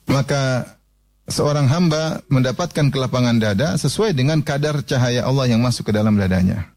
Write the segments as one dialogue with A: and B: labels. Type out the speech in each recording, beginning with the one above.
A: maka seorang hamba mendapatkan kelapangan dada sesuai dengan kadar cahaya Allah yang masuk ke dalam dadanya.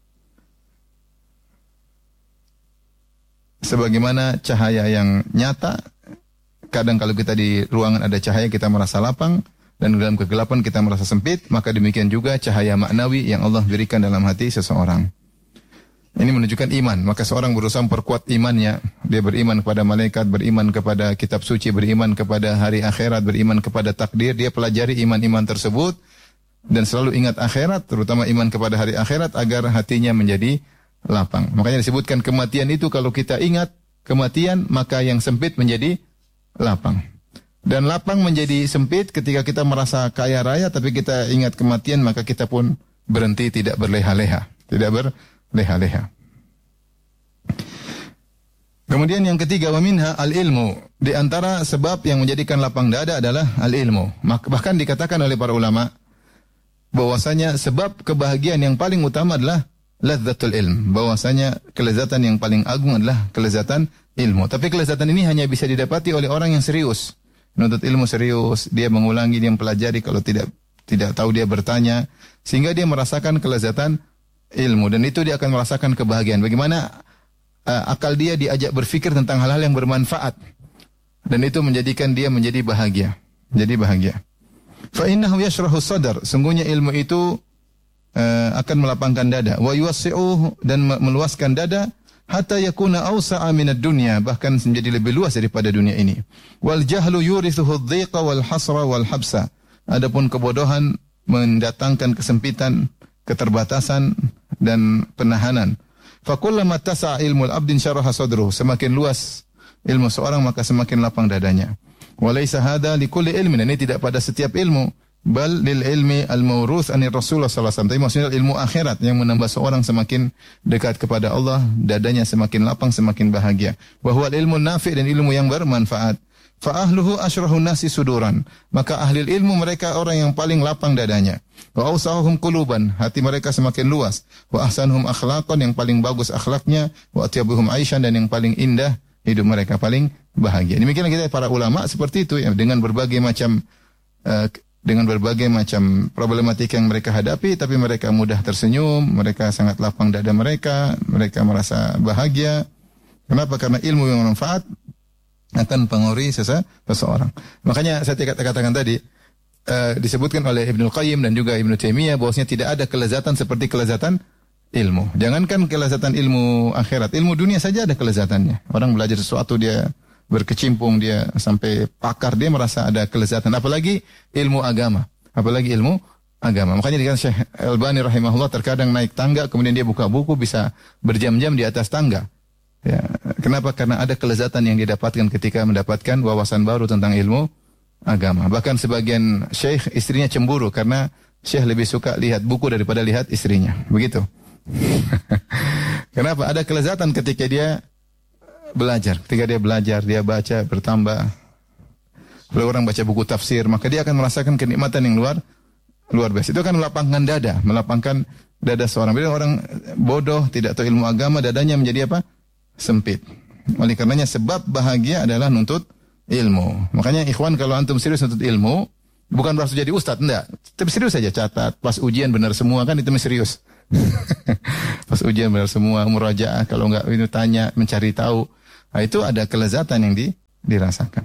A: Sebagaimana cahaya yang nyata, kadang kalau kita di ruangan ada cahaya kita merasa lapang, dan dalam kegelapan kita merasa sempit, maka demikian juga cahaya maknawi yang Allah berikan dalam hati seseorang. Ini menunjukkan iman, maka seorang berusaha memperkuat imannya. Dia beriman kepada malaikat, beriman kepada kitab suci, beriman kepada hari akhirat, beriman kepada takdir. Dia pelajari iman-iman tersebut dan selalu ingat akhirat, terutama iman kepada hari akhirat agar hatinya menjadi lapang. Makanya disebutkan kematian itu kalau kita ingat kematian, maka yang sempit menjadi lapang. Dan lapang menjadi sempit ketika kita merasa kaya raya, tapi kita ingat kematian, maka kita pun berhenti tidak berleha-leha. Tidak berleha-leha. Kemudian yang ketiga, wa minha al-ilmu. Di antara sebab yang menjadikan lapang dada adalah al-ilmu. Bahkan dikatakan oleh para ulama, bahwasanya sebab kebahagiaan yang paling utama adalah ladzatul ilm. Bahwasanya kelezatan yang paling agung adalah kelezatan ilmu. Tapi kelezatan ini hanya bisa didapati oleh orang yang serius. Menuntut ilmu serius, dia mengulangi, dia mempelajari, kalau tidak tahu dia bertanya, sehingga dia merasakan kelezatan ilmu, dan itu dia akan merasakan kebahagiaan. Bagaimana akal dia diajak berfikir tentang hal-hal yang bermanfaat, dan itu menjadikan dia menjadi bahagia. Jadi bahagia. Fa innahu yashrahu sadar, sungguhnya ilmu itu akan melapangkan dada, wa yuwassi'uhu, dan meluaskan dada, hatta yakuna awsa'a minad dunya, bahkan menjadi lebih luas daripada dunia ini. Wal jahlu yurithuhu adh-dhiqa wal hasra wal habsa. Adapun kebodohan mendatangkan kesempitan, keterbatasan dan penahanan. Fa kullama tasa'a ilmul abdin syaraha sadruhu, semakin luas ilmu seorang maka semakin lapang dadanya. Wa laisa hadza likulli ilmin, ini tidak pada setiap ilmu. Bal lil ilmi al-mawruth anir Rasulullah sallallahu alaihi wasallam. Tapi maksudnya ilmu akhirat yang menambah seorang semakin dekat kepada Allah, dadanya semakin lapang, semakin bahagia. Wa huwa ilmu nafi', dan ilmu yang bermanfaat. Fa ahluhu asyrahun nasi suduran, maka ahli ilmu mereka orang yang paling lapang dadanya. Wa awsahum quluban, hati mereka semakin luas. Wa ahsanuhum akhlaqan, yang paling bagus akhlaknya. Wa atyabuhum aishan, dan yang paling indah hidup mereka, paling bahagia. Demikianlah kita para ulama seperti itu ya, dengan berbagai macam problematika yang mereka hadapi, tapi mereka mudah tersenyum, mereka sangat lapang dada mereka merasa bahagia. Kenapa? Karena ilmu yang bermanfaat akan pengaruhi seseorang. Makanya saya katakan tadi, disebutkan oleh Ibnu Qayyim dan juga Ibnu Taimiyah bahwasanya tidak ada kelezatan seperti kelezatan ilmu. Jangankan kelezatan ilmu akhirat, ilmu dunia saja ada kelezatannya. Orang belajar sesuatu, dia berkecimpung, dia sampai pakar, dia merasa ada kelezatan. Apalagi ilmu agama. Makanya dikatakan Syekh Albani rahimahullah terkadang naik tangga, kemudian dia buka buku, bisa berjam-jam di atas tangga. Ya, kenapa? Karena ada kelezatan yang didapatkan ketika mendapatkan wawasan baru tentang ilmu agama. Bahkan sebagian syekh istrinya cemburu karena syekh lebih suka lihat buku daripada lihat istrinya. Begitu. Kenapa? Ada kelezatan ketika dia belajar. Ketika dia belajar, dia baca, bertambah. Kalau orang baca buku tafsir, maka dia akan merasakan kenikmatan yang luar biasa. Itu akan melapangkan dada seorang. Bila orang bodoh, tidak tahu ilmu agama, dadanya menjadi apa? Sempit. Oleh karenanya sebab bahagia adalah nuntut ilmu. Makanya ikhwan, kalau antum serius nuntut ilmu, bukan berarti jadi ustaz, enggak. Tapi serius saja, catat. Pas ujian benar semua, kan itu serius. Pas ujian benar semua, murajaah, kalau enggak itu tanya, mencari tahu. Nah, itu ada kelezatan yang dirasakan.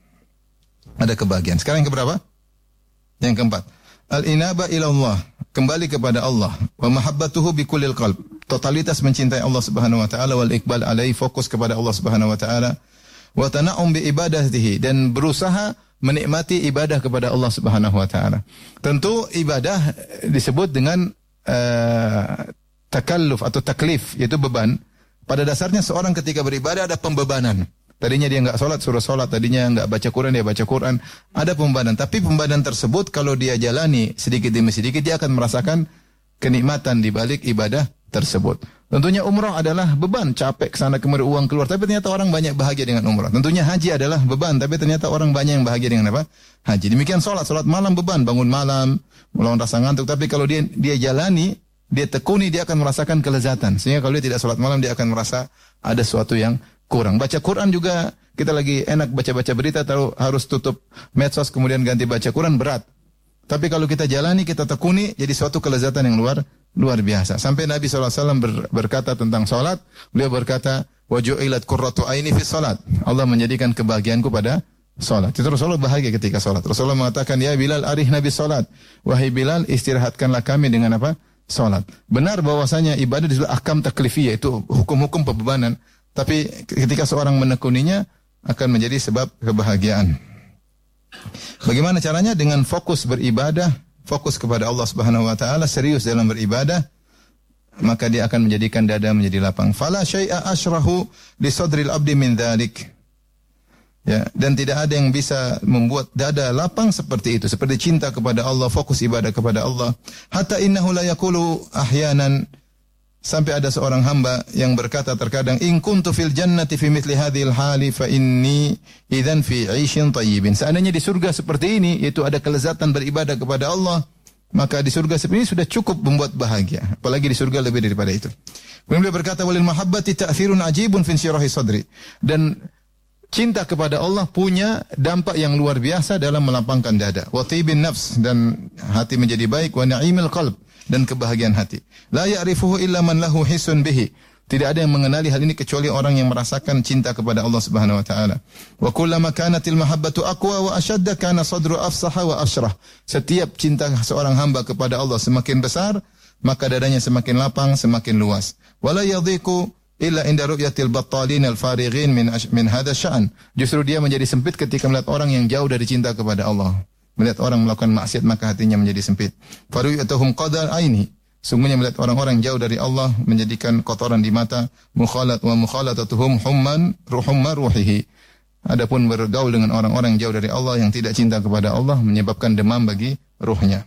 A: Ada kebahagiaan. Sekarang yang keberapa? Yang keempat. Al-inaba ila Allah, kembali kepada Allah. Wa mahabbatuhu bi kullil qalb, totalitas mencintai Allah Subhanahu wa taala, wal iqbal alaihi, fokus kepada Allah Subhanahu wa taala. Wa tana'um bi ibadatihi, dan berusaha menikmati ibadah kepada Allah Subhanahu wa taala. Tentu ibadah disebut dengan takalluf atau taklif, yaitu beban. Pada dasarnya seorang ketika beribadah ada pembebanan. Tadinya dia enggak salat, suruh salat. Tadinya enggak baca Quran, dia baca Quran. Ada pembebanan. Tapi pembebanan tersebut kalau dia jalani sedikit demi sedikit, dia akan merasakan kenikmatan di balik ibadah tersebut. Tentunya umrah adalah beban, capek kesana kemari, uang keluar. Tapi ternyata orang banyak bahagia dengan umrah. Tentunya haji adalah beban. Tapi ternyata orang banyak yang bahagia dengan apa? Haji. Demikian salat malam beban, bangun malam, melawan rasa ngantuk. Tapi kalau dia jalani, dia tekuni, dia akan merasakan kelezatan. Sehingga kalau dia tidak salat malam, dia akan merasa ada sesuatu yang kurang. Baca Quran juga kita lagi enak baca-baca berita, tahu harus tutup medsos kemudian ganti baca Quran, berat. Tapi kalau kita jalani, kita tekuni, jadi suatu kelezatan yang luar biasa. Sampai Nabi SAW berkata tentang salat, beliau berkata, wa ju'ilat qurratu aini fi salat. Allah menjadikan kebahagiaanku pada salat. Itu Rasulullah bahagia ketika salat. Rasulullah mengatakan, ya Bilal arih Nabi salat. Wahai Bilal, istirahatkanlah kami dengan apa? Salat. Benar bahwasanya ibadah disebut ahkam taklifiyah, itu hukum-hukum pembebanan. Tapi ketika seorang menekuninya akan menjadi sebab kebahagiaan. Bagaimana caranya? Dengan fokus beribadah, fokus kepada Allah Subhanahu wa taala, serius dalam beribadah, maka dia akan menjadikan dada menjadi lapang. Fala syai'a asyrahu li sadril abdi min dzalik. Ya, dan tidak ada yang bisa membuat dada lapang seperti itu, seperti cinta kepada Allah, fokus ibadah kepada Allah. Hatta innahu la yaqulu ahyanan, sampai ada seorang hamba yang berkata terkadang, in kuntu fil jannati fi mithli hadhil hali fa inni idzan fi 'ishin thayyibin. Seandainya di surga seperti ini, yaitu ada kelezatan beribadah kepada Allah, maka di surga seperti ini sudah cukup membuat bahagia. Apalagi di surga lebih daripada itu. Kemudian beliau berkata, walil mahabbati ta'thirun ajibun fi insyirahi sadri. Dan cinta kepada Allah punya dampak yang luar biasa dalam melapangkan dada. Wa tibin nafs, dan hati menjadi baik. Wa na'imil qalb, dan kebahagiaan hati. La ya'rifuhu illa man lahu hisun bihi. Tidak ada yang mengenali hal ini kecuali orang yang merasakan cinta kepada Allah Subhanahu wa taala. Wa kullama kanatil mahabbatu aqwa wa ashadda kana sadru afsaha wa ashrah. Setiap cinta seorang hamba kepada Allah semakin besar, maka dadanya semakin lapang, semakin luas. Wala yadhiqu illa inda ru'yatil battalin al-farighin min hadha sya'an. Justru dia menjadi sempit ketika melihat orang yang jauh dari cinta kepada Allah. Melihat orang melakukan maksiat, maka hatinya menjadi sempit. Faru'yatuhum qadar aini. Sungguhnya melihat orang-orang jauh dari Allah menjadikan kotoran di mata. Mukhalatatuhum humman ruhihi. Adapun bergaul dengan orang-orang jauh dari Allah yang tidak cinta kepada Allah menyebabkan demam bagi ruhnya.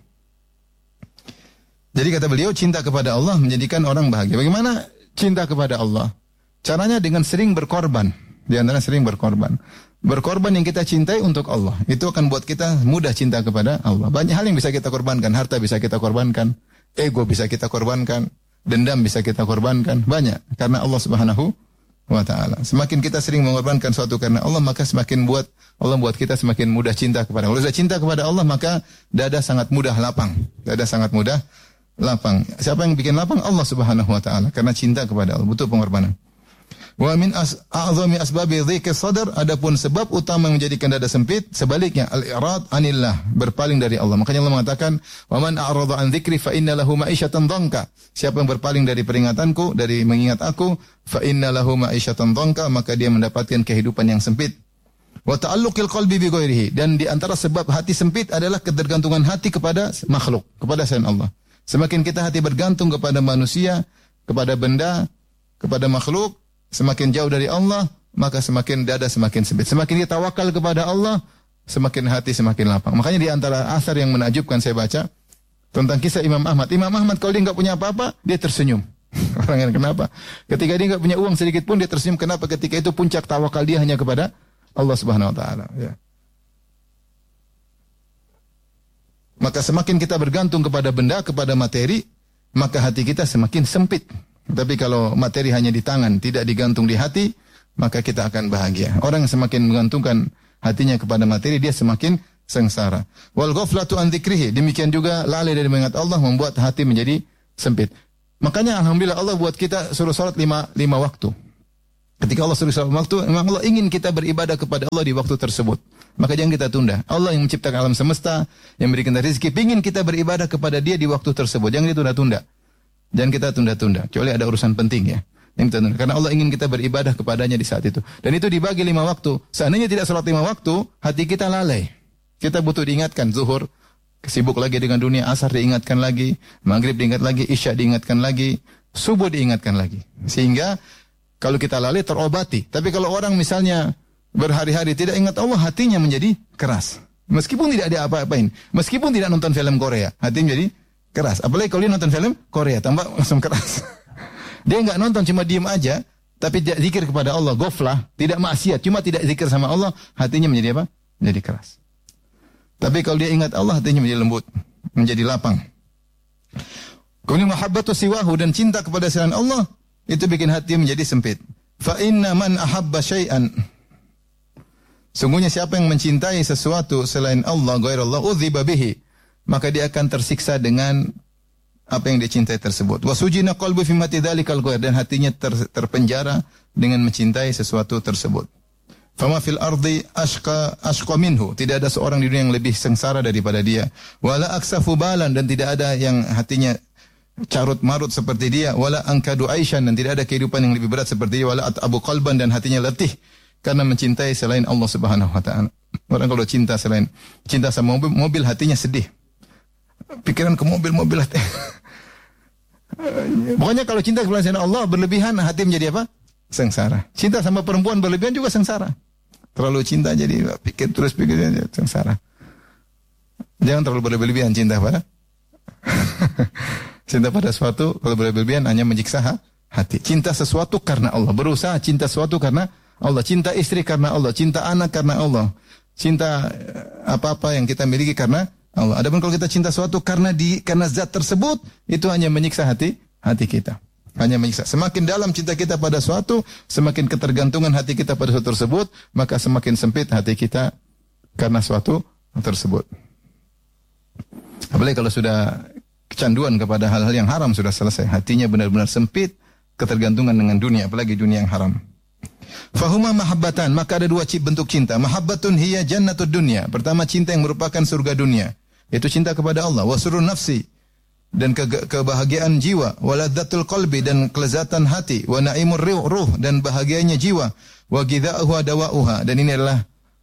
A: Jadi kata beliau, cinta kepada Allah menjadikan orang bahagia. Bagaimana cinta kepada Allah? Caranya dengan sering berkorban. Di antara sering berkorban. Berkorban yang kita cintai untuk Allah. Itu akan buat kita mudah cinta kepada Allah. Banyak hal yang bisa kita korbankan. Harta bisa kita korbankan. Ego bisa kita korbankan. Dendam bisa kita korbankan. Banyak. Karena Allah Subhanahu wa ta'ala. Semakin kita sering mengorbankan suatu karena Allah, maka semakin Allah buat kita semakin mudah cinta kepada Allah. Kalau sudah cinta kepada Allah, maka dada sangat mudah lapang. Dada sangat mudah lapang. Siapa yang bikin lapang? Allah Subhanahu wa ta'ala. Karena cinta kepada Allah, butuh pengorbanan. Wa min a'zami asbabi dhikr sadr, adapun sebab utama yang menjadikan dada sempit, sebaliknya al-i'rad anillah, berpaling dari Allah. Makanya Allah mengatakan, "Wa man a'rada an dzikri fa inna lahu ma'isyatan dhanka." Siapa yang berpaling dari peringatanku, dari mengingat aku, fa inna lahu ma'isyatan dhanka, maka dia mendapatkan kehidupan yang sempit. Wa ta'alluqil qalbi bi ghairihi, dan di antara sebab hati sempit adalah ketergantungan hati kepada makhluk, kepada selain Allah. Semakin kita hati bergantung kepada manusia, kepada benda, kepada makhluk, semakin jauh dari Allah, maka semakin dada semakin sempit. Semakin kita tawakal kepada Allah, semakin hati semakin lapang. Makanya di antara asar yang menakjubkan saya baca tentang kisah Imam Ahmad. Imam Ahmad kalau dia enggak punya apa-apa, dia tersenyum. Orang yang kenapa? Ketika dia enggak punya uang sedikit pun dia tersenyum. Kenapa? Ketika itu puncak tawakal dia hanya kepada Allah Subhanahu wa taala, ya. Maka semakin kita bergantung kepada benda, kepada materi, maka hati kita semakin sempit. Tapi kalau materi hanya di tangan, tidak digantung di hati, maka kita akan bahagia. Orang yang semakin menggantungkan hatinya kepada materi, dia semakin sengsara. Wal ghaflatu an dzikrihi, demikian juga lalai dari mengingat Allah membuat hati menjadi sempit. Makanya alhamdulillah Allah buat kita suruh salat lima waktu. Ketika Allah suruh salat waktu, memang Allah ingin kita beribadah kepada Allah di waktu tersebut. Maka jangan kita tunda. Allah yang menciptakan alam semesta, yang memberikan rezeki, ingin kita beribadah kepada Dia di waktu tersebut. Jangan ditunda-tunda. Jangan kita tunda-tunda, kecuali ada urusan penting, ya. Yang kita tunda. Karena Allah ingin kita beribadah kepadanya di saat itu. Dan itu dibagi 5 waktu. Seandainya tidak salat 5 waktu, hati kita lalai. Kita butuh diingatkan. Zuhur, sibuk lagi dengan dunia. Asar diingatkan lagi. Maghrib diingat lagi. Isya diingatkan lagi. Subuh diingatkan lagi. Sehingga kalau kita lalai terobati. Tapi kalau orang misalnya berhari-hari tidak ingat Allah, hatinya menjadi keras. Meskipun tidak ada apa-apain. Meskipun tidak nonton film Korea, hatinya menjadi keras. Apalagi kalau dia nonton film Korea, tambah langsung keras. Dia enggak nonton, cuma diam aja, tapi tidak zikir kepada Allah, ghaflah, tidak maksiat, cuma tidak zikir sama Allah, hatinya menjadi apa? Menjadi keras. Tapi kalau dia ingat Allah, hatinya menjadi lembut, menjadi lapang. Kemudian mahabbatu siwahu, dan cinta kepada selain Allah, itu bikin hati menjadi sempit. Fa inna man ahabba syai'an, Sungguhnya siapa yang mencintai sesuatu selain Allah, ghairallah, udhiba bihi, maka dia akan tersiksa dengan apa yang dia cintai tersebut. Wa sujina qalbu fi mati dzalikal ghair, dan hatinya terpenjara dengan mencintai sesuatu tersebut. Fama fil ardi ashqa minhu, tidak ada seorang di dunia yang lebih sengsara daripada dia. Wala aksafu balan, dan tidak ada yang hatinya carut marut seperti dia. Wala ankadu aishan, dan tidak ada kehidupan yang lebih berat seperti dia. Wala at'abu qalban, dan hatinya letih karena mencintai selain Allah Subhanahu wa taala. Orang kalau cinta sama mobil hatinya sedih. Pikiran ke mobil hati. Pokoknya kalau cinta kepada Allah berlebihan, hati menjadi apa? Sengsara. Cinta sama perempuan berlebihan juga sengsara. Terlalu cinta jadi pikir sengsara. Jangan terlalu berlebihan cinta pada cinta pada sesuatu, kalau berlebihan hanya menyiksa hati. Cinta sesuatu karena Allah, berusaha cinta sesuatu karena Allah, cinta istri karena Allah, cinta anak karena Allah, cinta apa-apa yang kita miliki karena Allah. Adapun kalau kita cinta sesuatu karena zat tersebut, itu hanya menyiksa hati kita. Hanya menyiksa. Semakin dalam cinta kita pada suatu, semakin ketergantungan hati kita pada suatu tersebut, maka semakin sempit hati kita karena suatu tersebut. Apalagi kalau sudah kecanduan kepada hal-hal yang haram, sudah selesai. Hatinya benar-benar sempit, ketergantungan dengan dunia, apalagi dunia yang haram. Fahuma mahabbatan, maka ada dua bentuk cinta. Mahabbatun hiya jannatud dunya. Pertama, cinta yang merupakan surga dunia, yaitu cinta kepada Allah. Wa surur nafsi, dan kebahagiaan jiwa. Wa ladzatul qalbi, dan kelezatan hati. Wa naimur ruh, dan bahagianya jiwa. Wa ghidha'uha dawa'uha, dan ini adalah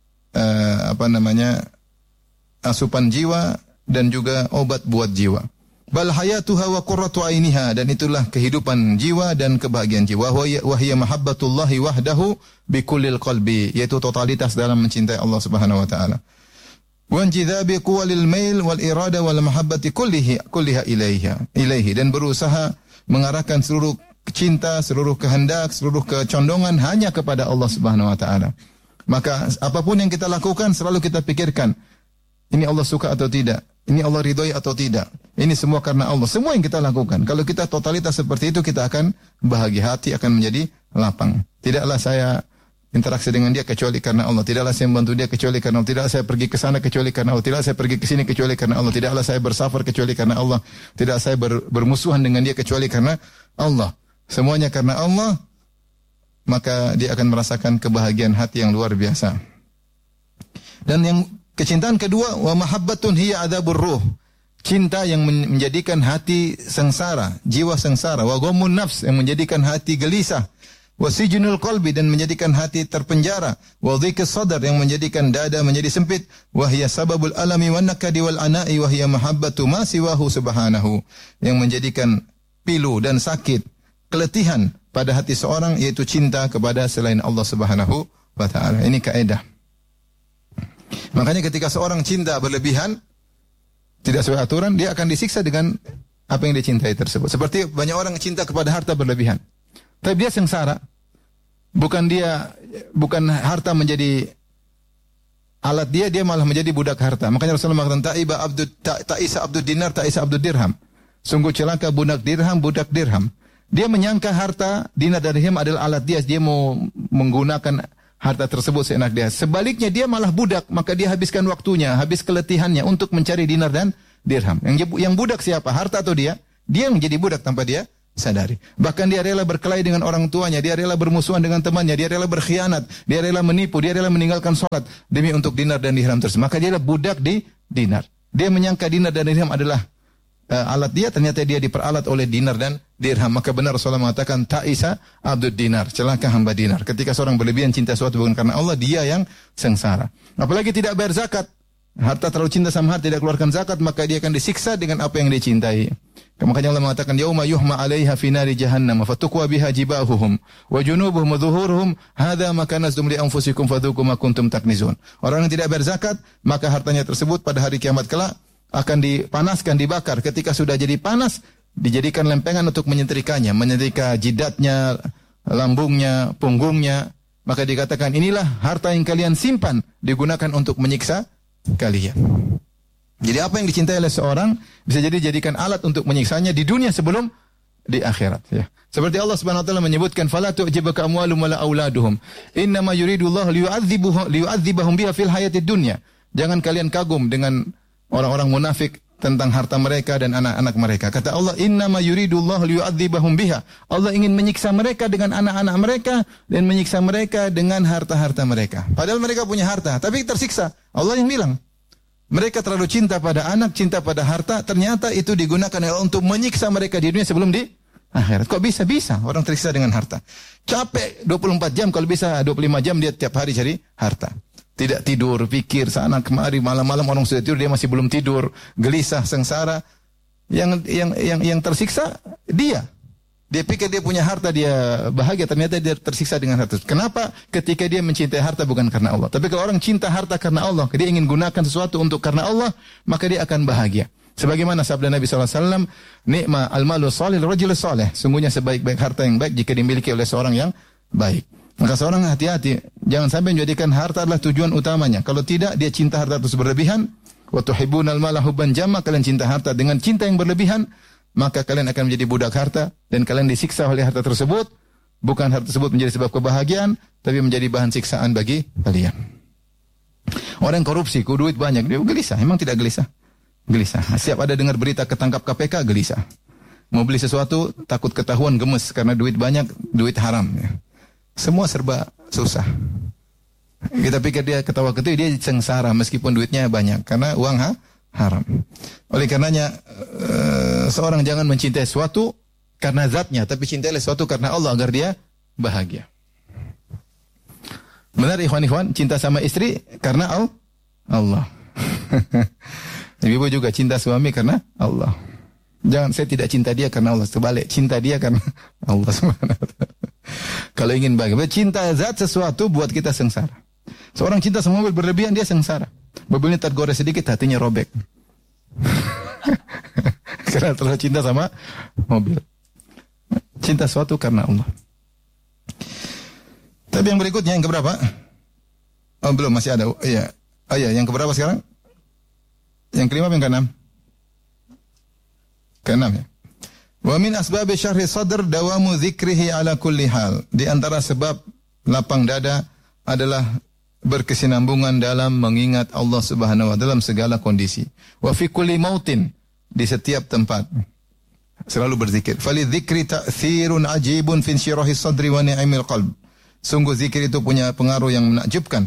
A: asupan jiwa dan juga obat buat jiwa. Bal hayatuha wa qurratu ainiha, dan itulah kehidupan jiwa dan kebahagiaan jiwa. Wa hiya mahabbatullahi wahdahu bikullil qalbi, yaitu totalitas dalam mencintai Allah Subhanahu wa taala. Wa injidhabi quwalil mail wal irada wal mahabbati kulliha ilaihi, dan berusaha mengarahkan seluruh cinta, seluruh kehendak, seluruh kecondongan hanya kepada Allah Subhanahu wa taala. Maka apapun yang kita lakukan selalu kita pikirkan, ini Allah suka atau tidak? Ini Allah ridhoi atau tidak? Ini semua karena Allah. Semua yang kita lakukan, kalau kita totalitas seperti itu, kita akan bahagia, hati akan menjadi lapang. Tidaklah saya interaksi dengan dia kecuali karena Allah. Tidaklah saya membantu dia kecuali karena Allah. Tidaklah saya pergi ke sana kecuali karena Allah. Tidaklah saya pergi ke sini kecuali karena Allah. Tidaklah saya bersafar kecuali karena Allah. Tidaklah saya bermusuhan dengan dia kecuali karena Allah. Semuanya karena Allah, maka dia akan merasakan kebahagiaan hati yang luar biasa. Dan yang kecintaan kedua, wa mahabbatun hiya adzabur ruh. Cinta yang menjadikan hati sengsara, jiwa sengsara. Wa ghammun nafs, yang menjadikan hati gelisah. Wa sijnul qalbi, dan menjadikan hati terpenjara. Wa dhiqus sadar, yang menjadikan dada menjadi sempit. Wa hiya sababul alami wan nakadi wal ana'i wa hiya mahabbatu ma siwahu subhanahu, yang menjadikan pilu dan sakit, keletihan pada hati seorang, yaitu cinta kepada selain Allah Subhanahu wa taala. Ini kaidah. Makanya ketika seorang cinta berlebihan, tidak sesuai aturan, dia akan disiksa dengan apa yang dia cintai tersebut. Seperti banyak orang cinta kepada harta berlebihan, tapi dia sengsara. Bukan harta menjadi alat dia malah menjadi budak harta. Makanya Rasulullah mengatakan ta'isa abdud dinar, ta'isa abdud dirham. Sungguh celaka budak dirham. Dia menyangka harta dinar dan dirham adalah alat dia mau menggunakan harta tersebut seenak dia. Sebaliknya dia malah budak, maka dia habiskan waktunya, habis keletihannya untuk mencari dinar dan dirham. Yang budak siapa? Harta atau dia? Dia yang menjadi budak tanpa dia sadari. Bahkan dia rela berkelahi dengan orang tuanya, dia rela bermusuhan dengan temannya, dia rela berkhianat, dia rela menipu, dia rela meninggalkan salat demi untuk dinar dan dirham tersebut. Maka dia adalah budak di dinar. Dia menyangka dinar dan dirham adalah alat dia, ternyata dia diperalat oleh dinar dan dirham. Maka benar Rasulullah mengatakan ta'isa abdud dinar, celaka hamba dinar. Ketika seorang berlebihan cinta sesuatu bukan karena Allah, dia yang sengsara. Apalagi tidak bayar zakat. Harta terlalu cinta sama harta, tidak keluarkan zakat, maka dia akan disiksa dengan apa yang dicintai. Makanya Allah mengatakan yauma yuhma 'alaiha fi nari jahannam fatukwa biha jibahuhum wa junubuhum wa dhuhuruhum hadza ma kanaztum li anfusikum fadhuqu ma kuntum taknizun. Orang yang tidak bayar zakat, maka hartanya tersebut pada hari kiamat kelak akan dipanaskan, dibakar. Ketika sudah jadi panas, dijadikan lempengan untuk menyetrikanya, menyetrika jidatnya, lambungnya, punggungnya. Maka dikatakan, inilah harta yang kalian simpan, digunakan untuk menyiksa kalian. Jadi apa yang dicintai oleh seorang bisa jadi jadikan alat untuk menyiksanya di dunia sebelum di akhirat ya. Seperti Allah Subhanahu wa taala menyebutkan fala tu'jibuka amwalum wala auladuhum innama yuridullahu liyu'adzibahum biha fil hayatid dunya. Jangan kalian kagum dengan orang-orang munafik tentang harta mereka dan anak-anak mereka. Kata Allah, innama yuridullahu liyu'adzibahum biha. Allah ingin menyiksa mereka dengan anak-anak mereka dan menyiksa mereka dengan harta-harta mereka. Padahal mereka punya harta, tapi tersiksa. Allah yang bilang. Mereka terlalu cinta pada anak, cinta pada harta, ternyata itu digunakan untuk menyiksa mereka di dunia sebelum di akhirat. Kok bisa orang tersiksa dengan harta? Capek 24 jam, kalau bisa 25 jam dia tiap hari cari harta. Tidak tidur, pikir sana kemari, malam-malam orang sudah tidur dia masih belum tidur, gelisah, sengsara. Yang tersiksa dia. Dia pikir dia punya harta, dia bahagia, ternyata dia tersiksa dengan harta. Kenapa? Ketika dia mencintai harta bukan karena Allah. Tapi kalau orang cinta harta karena Allah, dia ingin gunakan sesuatu untuk karena Allah, maka dia akan bahagia. Sebagaimana sabda Nabi SAW, Ni'ma al-malu salih rajul salih. Sungguhnya sebaik-baik harta yang baik jika dimiliki oleh seorang yang baik. Maka seorang hati-hati, jangan sampai menjadikan harta adalah tujuan utamanya. Kalau tidak, dia cinta harta itu berlebihan. Wa tuhibbunal mala hubban jamma, kalian cinta harta dengan cinta yang berlebihan, maka kalian akan menjadi budak harta dan kalian disiksa oleh harta tersebut. Bukan harta tersebut menjadi sebab kebahagiaan, tapi menjadi bahan siksaan bagi kalian. Orang korupsi, duit banyak, dia gelisah. Emang tidak gelisah? Gelisah. Setiap ada dengar berita ketangkap KPK, gelisah. Mau beli sesuatu, takut ketahuan, gemes karena duit banyak, duit haram. Semua serba susah. Kita pikir dia ketawa-ketiwi, dia sengsara meskipun duitnya banyak karena uang haram. Oleh karenanya seorang jangan mencintai sesuatu karena zatnya, tapi cintailah sesuatu karena Allah agar dia bahagia. Benar ikhwan-ikhwan, cinta sama istri karena Allah. Ibu juga cinta suami karena Allah. Jangan saya tidak cinta dia karena Allah, sebalik cinta dia karena Allah Subhanahu wa taala. Kalau ingin bahagia, cinta zat sesuatu buat kita sengsara. Seorang cinta sama mobil berlebihan dia sengsara. Mobilnya tergores sedikit hatinya robek. Karena terlalu cinta sama mobil. Cinta sesuatu karena Allah. Tapi yang berikutnya yang keberapa? Oh belum, masih ada. Iya. Oh iya, yang keberapa sekarang? Yang kelima yang keenam? Keenam ya. Wa min asbabi syahri sadr dawamu dzikrihi ala kulli hal. Di antara sebab lapang dada adalah berkesinambungan dalam mengingat Allah Subhanahu wa taala dalam segala kondisi. Wa fi kulli mautin, di setiap tempat. Selalu berzikir. Fali dzikri ta'thirun ajibun fi insyirahi sadri wa ni'amil qalb. Sungguh zikir itu punya pengaruh yang menakjubkan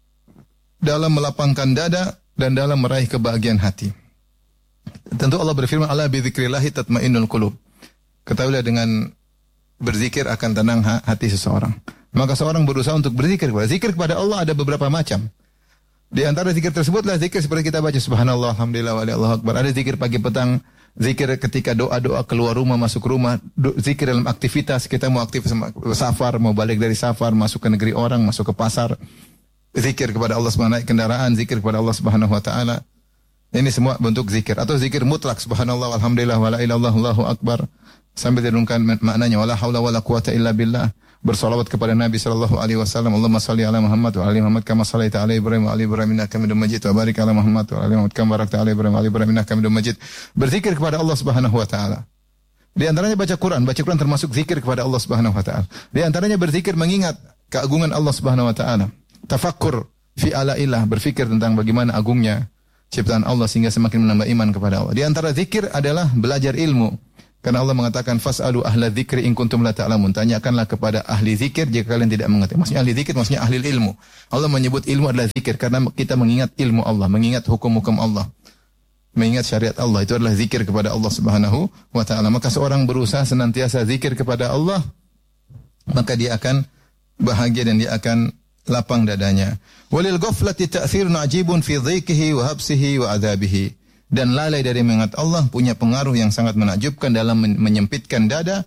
A: dalam melapangkan dada dan dalam meraih kebahagiaan hati. Tentu Allah berfirman, ala bi dzikrillahi tatmainnul qulub. Ketahuilah dengan berzikir akan tenang hati seseorang. Maka seorang berusaha untuk berzikir. Zikir kepada Allah ada beberapa macam. Di antara zikir tersebutlah zikir seperti kita baca subhanallah, alhamdulillah, wallahu akbar. Ada zikir pagi petang, zikir ketika doa-doa keluar rumah, masuk rumah, zikir dalam aktivitas, kita mau aktif safar, mau balik dari safar, masuk ke negeri orang, masuk ke pasar. Zikir kepada Allah Subhanahu wa taala, kendaraan, zikir kepada Allah Subhanahu wa taala. Ini semua bentuk zikir atau zikir mutlak subhanallah walhamdulillah wala ilaha illallah Allahu akbar sambil dirunkan maknanya wala haula wala quwata illa billah. Bersalawat kepada Nabi sallallahu alaihi wasallam, Allahumma shalli ala Muhammad wa ali Muhammad kama shallaita ala Ibrahim wa ali Ibrahim innaka Hamidum Majid wa barik ala Muhammad wa ali Muhammad kama barakta ala Ibrahim wa ali Ibrahim innaka Hamidum Majid. Berzikir kepada Allah Subhanahu wa taala. Di antaranya baca Quran termasuk zikir kepada Allah Subhanahu wa taala. Di antaranya berzikir mengingat keagungan Allah Subhanahu wa taala. Tafakkur fi alaillah, berfikir tentang bagaimana agungnya ciptaan Allah sehingga semakin menambah iman kepada Allah. Di antara zikir adalah belajar ilmu. Karena Allah mengatakan fas'alu ahla dzikri in kuntum la ta'lamun. Tanyakanlah kepada ahli zikir jika kalian tidak mengerti. Maksudnya ahli zikir maksudnya ahli ilmu. Allah menyebut ilmu adalah zikir karena kita mengingat ilmu Allah, mengingat hukum-hukum Allah, mengingat syariat Allah. Itu adalah zikir kepada Allah Subhanahu wa taala. Maka seorang berusaha senantiasa zikir kepada Allah, maka dia akan bahagia dan dia akan lapang dadanya. Walil ghaflati ta'thirun ajibun fi dhikihi wa habsihi wa adzabihi. Dan lalai dari mengingat Allah punya pengaruh yang sangat menakjubkan dalam menyempitkan dada,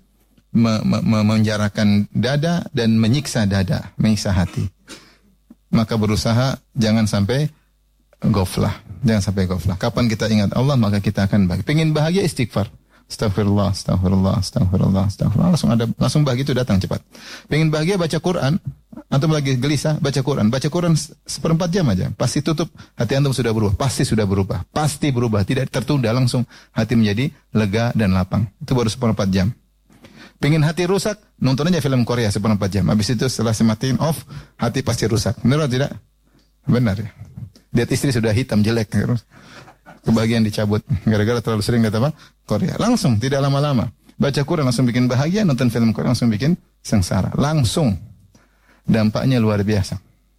A: menjarakan dada dan menyiksa dada, menyiksa hati. Maka berusaha jangan sampai ghaflah. Jangan sampai ghaflah. Kapan kita ingat Allah maka kita akan bahagia. Pengen bahagia istighfar. Astaghfirullah, astaghfirullah, astaghfirullah, astaghfirullah. Langsung begitu datang cepat. Pengen bahagia baca Quran, antum lagi gelisah baca Quran. Baca Quran seperempat jam aja, pasti tutup hati antum sudah berubah, pasti sudah berubah, pasti berubah, tidak tertunda, langsung hati menjadi lega dan lapang. Itu baru seperempat jam. Pengen hati rusak, nonton aja film Korea seperempat jam. Habis itu setelah matiin off, hati pasti rusak. Benar atau tidak? Benar ya. Lihat istri sudah hitam jelek, kebahagiaan dicabut gara-gara terlalu sering lihat apa? Korea. Langsung, tidak lama-lama. Baca Quran langsung bikin bahagia, nonton film Korea langsung bikin sengsara. Langsung. Dampaknya luar biasa.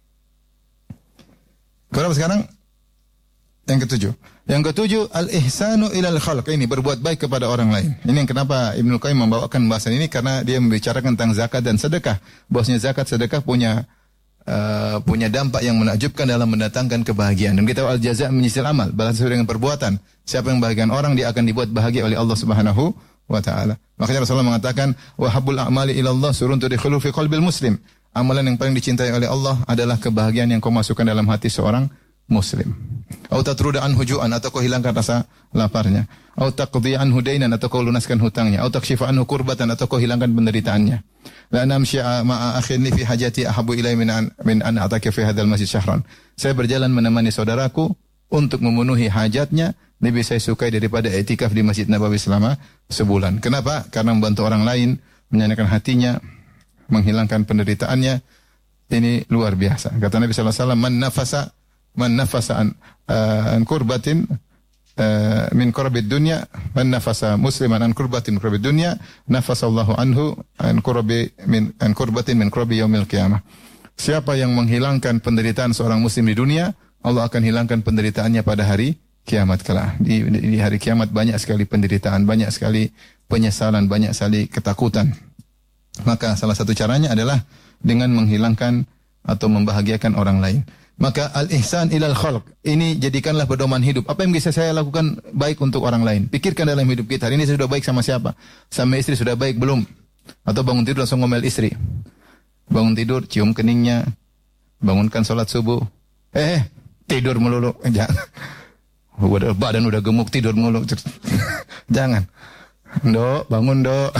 A: Berapa sekarang? Yang ketujuh. Yang ketujuh, al-ihsanu ilal khalq. Ini berbuat baik kepada orang lain. Ini yang kenapa Ibnu Qayyim membawakan bahasan ini, karena dia membicarakan tentang zakat dan sedekah. Bahwasanya zakat sedekah punya dampak yang menakjubkan dalam mendatangkan kebahagiaan. Dan kita tahu al-jaza' menyisil amal, balas sesuai dengan perbuatan. Siapa yang membahagiakan orang, dia akan dibuat bahagia oleh Allah Subhanahu wa taala. Makanya Rasulullah mengatakan, wa habbul a'mali ila Allah surun tudkhulu fi qalbil muslim. Amalan yang paling dicintai oleh Allah adalah kebahagiaan yang kau masukkan dalam hati seorang muslim. Au tatruda anhu ju'an, atau kau hilangkan rasa laparnya. Au taqdi anhu dainan, atau kau lunaskan hutangnya. Au takshifa anhu kurbatan, atau kau hilangkan penderitaannya. La namshi'a ma'a akhin fi hajati ahabbu ilai min an ataka fi hadzal masjid syahran. Saya berjalan menemani saudaraku untuk memenuhi hajatnya, lebih saya sukai daripada i'tikaf di Masjid Nabawi selama sebulan. Kenapa? Karena membantu orang lain, menyenangkan hatinya, menghilangkan penderitaannya. Ini luar biasa. Kata Nabi sallallahu alaihi wasallam, man nafasa an kurbatin min kurbid dunya, man nafasa musliman an kurbatin kurbid dunya, nafasallahu anhu an kurbatin min kurbi yaumil qiyamah. Siapa yang menghilangkan penderitaan seorang muslim di dunia, Allah akan hilangkan penderitaannya pada hari kiamat kelak. Di hari kiamat banyak sekali penderitaan, banyak sekali penyesalan, banyak sekali ketakutan. Maka salah satu caranya adalah dengan menghilangkan atau membahagiakan orang lain. Maka al-ihsan ilal khalq, ini jadikanlah pedoman hidup. Apa yang bisa saya lakukan baik untuk orang lain? Pikirkan dalam hidup kita. Hari ini saya sudah baik sama siapa? Sama istri sudah baik belum? Atau bangun tidur langsung ngomel istri. Bangun tidur, cium keningnya. Bangunkan sholat subuh. Tidur melulu. Jangan. Badan udah gemuk, tidur mulu. Jangan. Dok, bangun dok.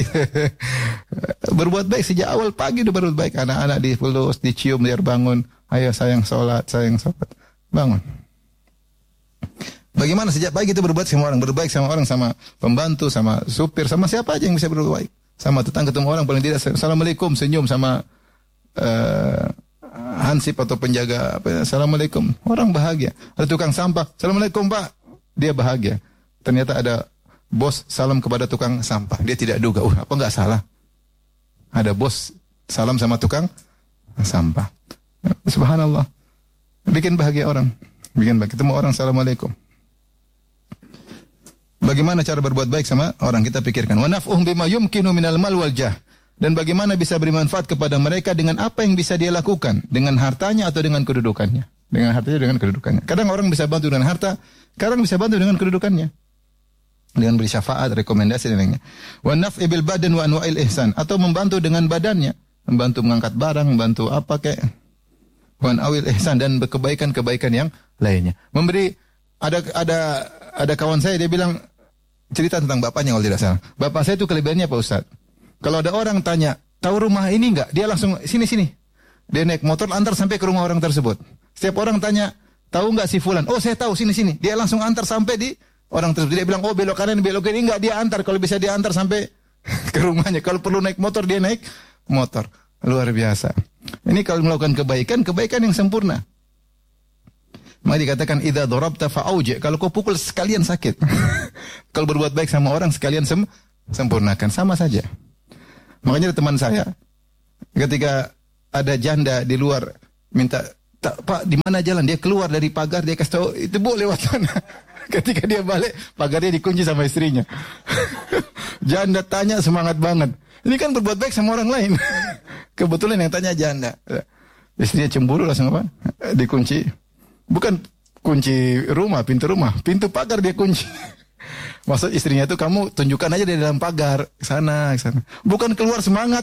A: Berbuat baik sejak awal pagi udah berbuat baik. Anak-anak dipelus, dicium biar bangun. Ayo sayang sholat, bangun. Bagaimana sejak pagi kita berbuat sama orang, berbaik sama orang, sama pembantu, sama supir, sama siapa aja yang bisa berbuat baik. Sama tetangga, ketemu orang paling tidak assalamualaikum, senyum, sama hansip atau penjaga, assalamualaikum, orang bahagia. Ada tukang sampah, assalamualaikum pak, dia bahagia. Ternyata ada bos salam kepada tukang sampah, dia tidak duga, apa nggak salah? Ada bos salam sama tukang sampah. Subhanallah. Bikin bahagia orang. Bikin bahagia. Ketemu orang, assalamualaikum. Bagaimana cara berbuat baik sama orang? Kita pikirkan. Wa naf'uhum bima yumkinu minal mal wal jah. Dan bagaimana bisa beri manfaat kepada mereka dengan apa yang bisa dia lakukan, dengan hartanya atau dengan kedudukannya. Dengan hartanya, dengan kedudukannya. Kadang orang bisa bantu dengan harta, kadang bisa bantu dengan kedudukannya. Dengan beri syafaat, rekomendasi dan lainnya. Wa naf'i bil badan wa anwa'il ihsan, atau membantu dengan badannya, membantu mengangkat barang, membantu apa kayak wan awil ihsan, dan kebaikan-kebaikan yang lainnya. Memberi, ada kawan saya, dia bilang cerita tentang bapaknya kalau tidak salah. Bapak saya itu kelebihannya Pak Ustaz. Kalau ada orang tanya, tahu rumah ini enggak? Dia langsung sini. Dia naik motor antar sampai ke rumah orang tersebut. Setiap orang tanya, tahu enggak si fulan? Oh, saya tahu, sini. Dia langsung antar sampai di orang tersebut. Dia bilang, oh belok kanan, belok kiri, enggak, dia antar. Kalau bisa dia antar sampai ke rumahnya. Kalau perlu naik motor, dia naik motor. Luar biasa. Ini kalau melakukan kebaikan yang sempurna. Maka dikatakan idza darabta fa'auji, kalau kau pukul sekalian sakit. Kalau berbuat baik sama orang sekalian sempurnakan, sama saja. Makanya ada teman saya ketika ada janda di luar minta, Pak, di mana jalan? Dia keluar dari pagar, dia kasih tahu, itu Bu lewat sana. Ketika dia balik, pagarnya dikunci sama istrinya. Janda tanya semangat banget. Ini kan berbuat baik sama orang lain. Kebetulan yang tanya janda. Istrinya cemburu langsung apa? Dikunci. Bukan kunci rumah, pintu pagar dia kunci. Maksud istrinya itu, kamu tunjukkan aja di dalam pagar, ke sana. Bukan keluar semangat.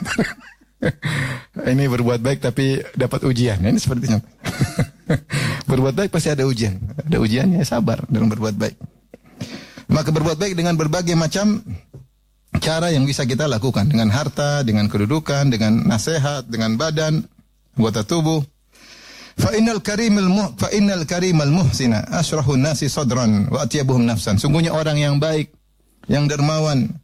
A: Ini berbuat baik tapi dapat ujian. Ini sepertinya. Berbuat baik pasti ada ujian. Ada ujiannya, sabar dalam berbuat baik. Maka berbuat baik dengan berbagai macam cara yang bisa kita lakukan. Dengan harta, dengan kedudukan, dengan nasihat, dengan badan, anggota tubuh. Fa innal karimal muhsina asyrahun nasi sadran wa atyabuhum nafsan. Sungguhnya orang yang baik, yang dermawan,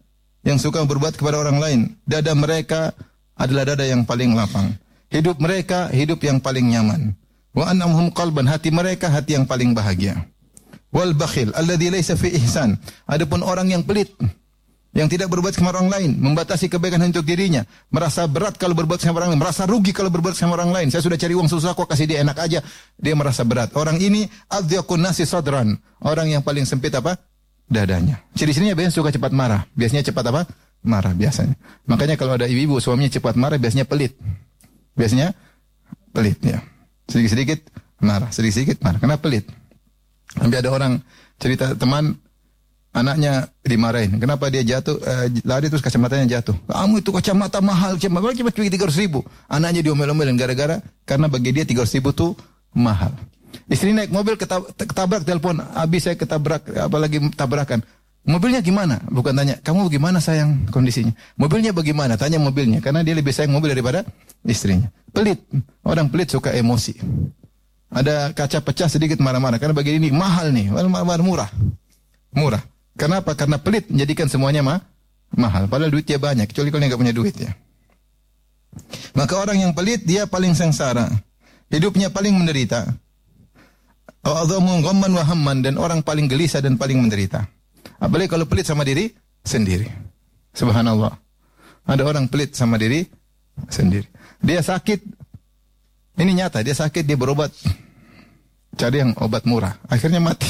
A: yang suka berbuat kepada orang lain. Dada mereka adalah dada yang paling lapang. Hidup mereka hidup yang paling nyaman. Wa an'amhum qalban, hati mereka hati yang paling bahagia. Wal bakhil alladzi laisa fi ihsan. Adapun orang yang pelit, yang tidak berbuat sama orang lain, membatasi kebaikan untuk dirinya, merasa berat kalau berbuat sama orang lain, merasa rugi kalau berbuat sama orang lain. Saya sudah cari uang susah kok kasih dia enak aja, dia merasa berat. Orang ini adhyaqun nasi sadran, orang yang paling sempit apa? Dadanya. Ciri-cirinya biasanya suka cepat marah. Biasanya cepat apa? Marah biasanya. Makanya kalau ada ibu-ibu suaminya cepat marah biasanya pelit. Biasanya pelit ya. Sedikit-sedikit marah, sedikit-sedikit marah. Kenapa pelit? Sampai ada orang cerita teman anaknya dimarahin. Kenapa dia jatuh, lari terus kacamatanya jatuh. Kamu itu kacamata mahal, cuma 300.000. Anaknya diomel-omelin gara-gara karena bagi dia 300.000 itu mahal. Istri naik mobil ketabrak telepon, habis saya ketabrak, apalagi tabrakan. Mobilnya gimana? Bukan tanya, kamu bagaimana sayang kondisinya? Mobilnya bagaimana? Tanya mobilnya, karena dia lebih sayang mobil daripada istrinya. Pelit, orang pelit suka emosi. Ada kaca pecah sedikit marah-marah, karena bagi ini mahal nih, murah. Kenapa? Karena pelit menjadikan semuanya mahal. Padahal duitnya banyak, kecuali kalau dia nggak punya duit ya. Maka orang yang pelit dia paling sengsara, hidupnya paling menderita. A'dhamu ghamman wa hamman, dan orang paling gelisah dan paling menderita. Apalagi kalau pelit sama diri sendiri. Subhanallah. Ada orang pelit sama diri sendiri. Dia sakit. Ini nyata, dia sakit, dia berobat. Cari yang obat murah, akhirnya mati.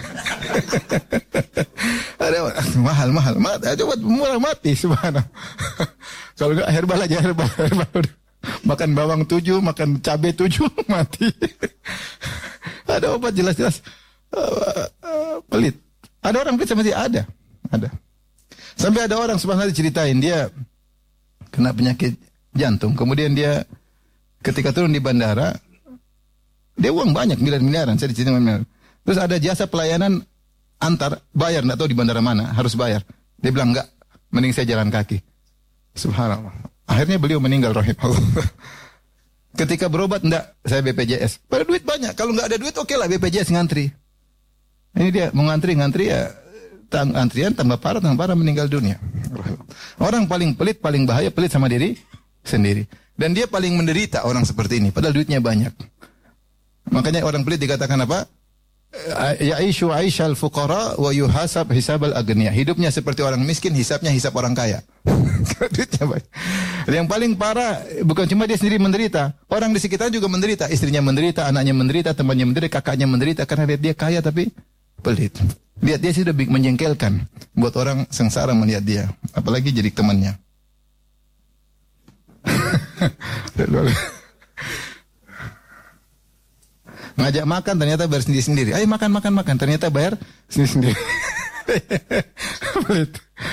A: Ada mahal. Coba murah mati, subhanallah. Kalau enggak herbal aja, herbal. Makan bawang 7, makan cabai 7, mati. Ada obat jelas-jelas pelit. Ada orang pelit sama dia, ada. Sampai ada orang subhanallah diceritain dia kena penyakit jantung, kemudian dia ketika turun di bandara, dia uang banyak, miliaran. Saya diceritain miliaran. Terus ada jasa pelayanan antar, bayar, enggak tahu di bandara mana, harus bayar. Dia bilang enggak, mending saya jalan kaki. Subhanallah. Akhirnya beliau meninggal rahimahullah. Ketika berobat, enggak, saya BPJS. Pada duit banyak, kalau enggak ada duit oke lah BPJS ngantri. Ini dia mau ngantri ya, antrian tambah parah meninggal dunia. Orang paling pelit, paling bahaya, pelit sama diri sendiri. Dan dia paling menderita orang seperti ini, padahal duitnya banyak. Makanya orang pelit dikatakan apa? Ya'ishu 'aishal fuqara wa yuhasab hisabal aghnia. Hidupnya seperti orang miskin, hisabnya hisab orang kaya. Duitnya banyak. Yang paling parah bukan cuma dia sendiri menderita, orang di sekitar juga menderita, istrinya menderita, anaknya menderita, temannya menderita, kakaknya menderita karena lihat dia kaya tapi pelit. Lihat dia sudah menjengkelkan, buat orang sengsara melihat dia, apalagi jadi temannya. Ngajak makan ternyata bayar sendiri-sendiri. Ayo makan, ternyata bayar sendiri-sendiri. Pelit.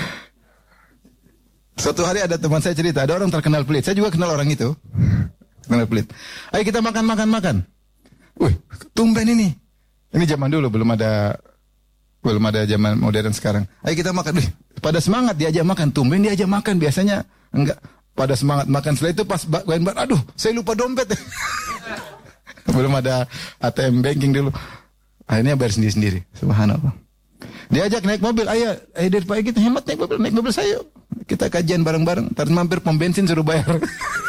A: Suatu hari ada teman saya cerita, ada orang terkenal pelit. Saya juga kenal orang itu. Kenal pelit. Ayo kita makan. Wih, tumben ini. Ini zaman dulu, belum ada zaman modern sekarang. Ayo kita makan. Wih, pada semangat diajak makan. Tumben diajak makan, biasanya enggak. Pada semangat makan, setelah itu pas aduh, saya lupa dompet. Belum ada ATM banking dulu. Akhirnya bayar sendiri-sendiri. Subhanallah. Diajak naik mobil, ayo daripada kita hemat naik mobil saya. Kita kajian bareng-bareng, terus mampir pom bensin suruh bayar.